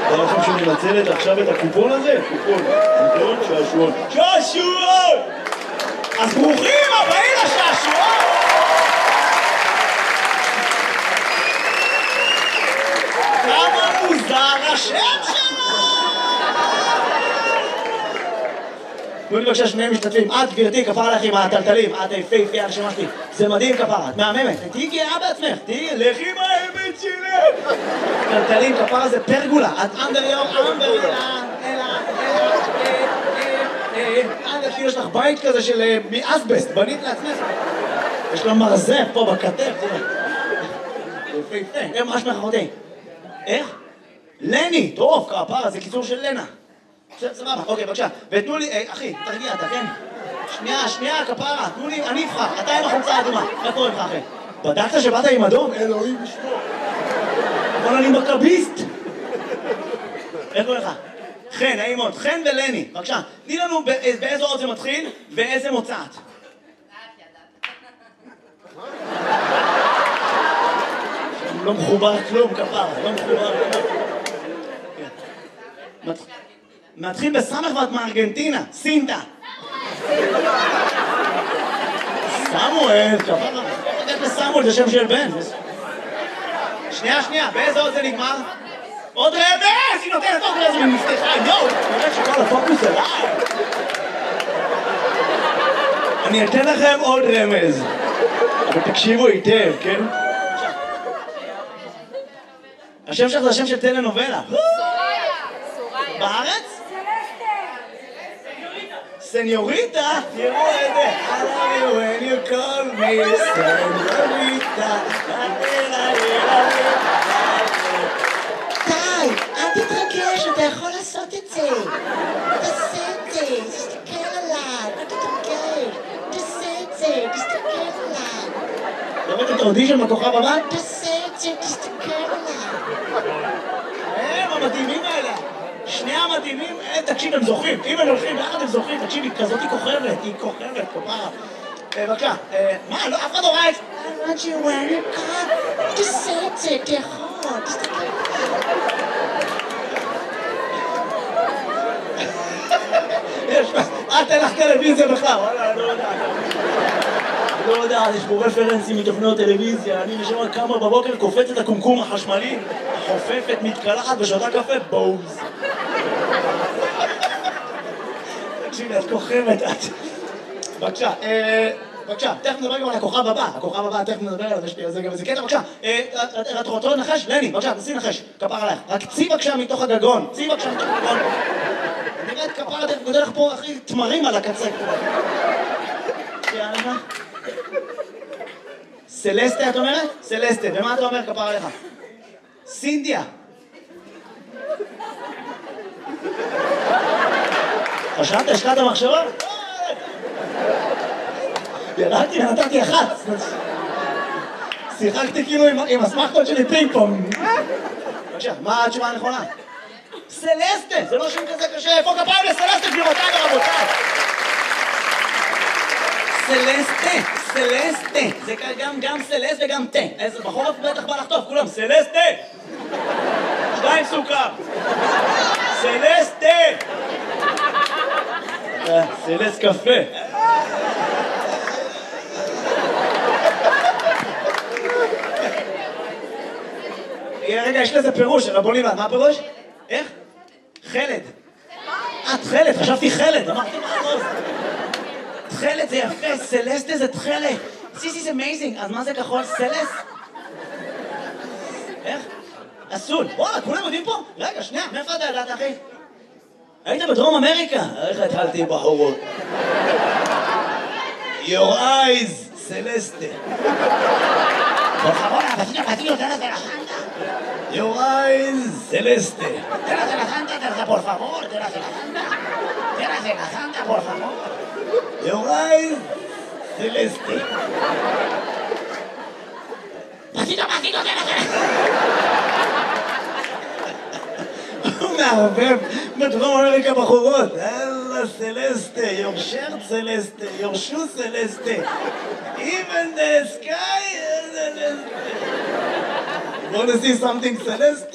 אתה לכם שמנצלת עכשיו את הקופון הזה? קופון. נכון? שעשועון. שעשועון! אז ברוכים הבאים לשעשועון! כמה מוזר השם שלו! תנו לי בבקשה שני משתתפים. את גברתי, כפרה לך עם הטלטלים. את יפהפייה על שמה שלי. זה מדהים כפרה, את מהממת. תהיי גאה בעצמך. תהיי לכי עם האמת שלך. טלטלים, כפרה זה פרגולה. את אנדריום, יש לך בית כזה של מאסבסט, בנית לעצמך. יש לה מרזף פה בכתף. יפהפה. איך מה שמך אחותי? איך? לני. טוב, כפרה, זה קיצור של לנה. סבבה, אוקיי, בבקשה. ותנו לי, אחי, תרגיע, אתה כן? שנייה, כפרה, תנו לי, אני אבחר, אתה עם החולצה האדומה. איך קוראים לך, אחי? בדקת שבאת עם אדום? אלוהים ישמור. אבל אני מכביסט. איך קוראים לך? חן, נעים מאוד. חן ולני, בבקשה. תני לנו באיזה אות זה מתחיל ואיזה מוצאת. לא מחובר כלום, כפרה, לא מחובר כלום. מתחיל בסמך ואת מארגנטינה, סינטה. סמואל, כפרה. סמואל זה שם של בן. שנייה, באיזה עוד זה נגמר? עוד רמז! היא נותנת עוד רמז ומפתחה, יואו! נראה שכל הפוקוס עליי. אני אתן לכם עוד רמז. אבל תקשיבו היטב, כן? השם שלך זה השם של טלנובלה. בארץ? סניוריטה? תראו את זה. I love you when you call me סניוריטה. די, אל תתרגש, אתה יכול לעשות את זה. תעשה את זה, תסתכל עליי, אל תתרגש. תעשה את זה, תסתכל עליי. לראות את האודישן בכוכב הבא? תעשה את זה, תסתכל עליי. הם המתאימים האלה. שני המתאימים, תקשיב, הם זוכים. אם הם הולכים ביחד הם זוכים, תקשיבי, כזאת היא כוכבת, כפרה. בבקשה, מה, לא, אף אחד לא ראה את זה. I want you when you come. תעשה את זה, אתה יכול, תסתכל עליי. אל תלך טלוויזיה בכלל, וואלה, אני לא יודע, יש פה רפרנסים מתוכניות טלוויזיה, אני נשמע כמה בבוקר קופץ את הקומקום החשמלי, חופפת, מתקלחת ושותה קפה, בוז. תקשיבי, את כוכבת, את... בבקשה, תכף נדבר גם על הכוכב הבא, תכף נדבר עליו, יש לי על זה גם איזה קטע, בבקשה, את רוצה לנחש? לני, בבקשה, תנסי לנחש, כפר עלייך, רק צי בבקשה מתוך הגגון, נראית כפר, גודל לך פה, אחי, תמרים על הקצה. יאללה. סלסטה, את אומרת? סלסטה, ומה אתה אומר, כפר עליך? סינדיה. חשבת, השקעת מחשבה? ירדתי ונתתי אחת. שיחקתי כאילו עם הסמכות שלי פינג פונג. בבקשה, מה התשובה הנכונה? סלסטה, זה לא שם כזה קשה. איפה כפיים לסלסטה, גבירותיי ורבותיי? סלסטה. זה גם סלסט וגם תה. איזה בחורף בטח בא לחטוף, כולם. סלסטה. 2 סוכר. סלסטה. סלסט קפה. רגע, יש לזה פירוש, רבוני, מה הפירוש? איך? חלד. את חלד, חשבתי חלד, אמרתי מה הראש? תחלת זה יפה, סלסטה זה תחלת. This is amazing, אז מה זה כחול? סלס? איך? אסול. וואלה, כולם יודעים פה? רגע, שנייה, מאיפה אתה ידעת, אחי? היית בדרום אמריקה? איך התחלתי בחורות? Your eyes, סלסטה. por favor, vecino, tras de la santa. Your eyes, celeste. Tras de la santa, por favor, tras de la santa. Tras de la santa, por favor. Your eyes, celeste. Pasito, tras de la הוא מערבב בדרום אמריקה בחורות. אללה סלסטה, your shirt סלסטה, your shoe סלסטה. Even the sky is celeste. Want to see something celeste?